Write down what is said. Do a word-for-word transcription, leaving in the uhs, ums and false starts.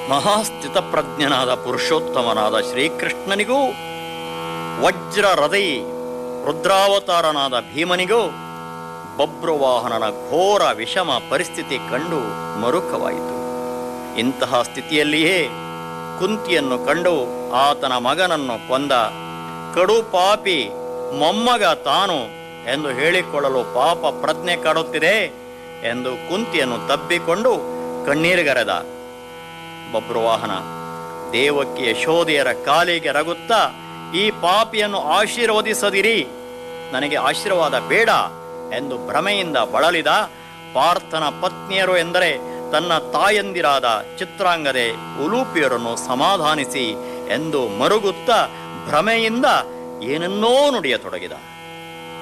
ಮಹಾಸ್ಥಿತಪ್ರಜ್ಞನಾದ ಪುರುಷೋತ್ತಮನಾದ ಶ್ರೀಕೃಷ್ಣನಿಗೂ ವಜ್ರ ಹೃದಯ ರುದ್ರಾವತಾರನಾದ ಭೀಮನಿಗೂ ಬಬ್ರುವಾಹನನ ಘೋರ ವಿಷಮ ಪರಿಸ್ಥಿತಿ ಕಂಡು ಮರುಕವಾಯಿತು. ಇಂತಹ ಸ್ಥಿತಿಯಲ್ಲಿಯೇ ಕುಂತಿಯನ್ನು ಕಂಡು ಆತನ ಮಗನನ್ನು ಕೊಂದ ಕಡು ಪಾಪಿ ಮೊಮ್ಮಗ ತಾನು ಎಂದು ಹೇಳಿಕೊಳ್ಳಲು ಪಾಪ ಪ್ರಜ್ಞೆ ಕಾಡುತ್ತಿದೆ ಎಂದು ಕುಂತಿಯನ್ನು ತಬ್ಬಿಕೊಂಡು ಕಣ್ಣೀರಿಗರೆದ. ಬಬ್ರುವಾಹನ ದೇವಕಿ ಯಶೋದೆಯರ ಕಾಲಿಗೆ ರಗುತ್ತಾ, ಈ ಪಾಪಿಯನ್ನು ಆಶೀರ್ವದಿಸದಿರಿ, ನನಗೆ ಆಶೀರ್ವಾದ ಬೇಡ ಎಂದು ಭ್ರಮೆಯಿಂದ ಬಳಲಿದ. ಪಾರ್ಥನ ಪತ್ನಿಯರು ಎಂದರೆ ತನ್ನ ತಾಯಂದಿರಾದ ಚಿತ್ರಾಂಗದೆ ಉಲೂಪಿಯರನ್ನು ಸಮಾಧಾನಿಸಿ ಎಂದು ಮರುಗುತ್ತಾ ಭ್ರಮೆಯಿಂದ ಏನನ್ನೋ ನುಡಿಯತೊಡಗಿದ.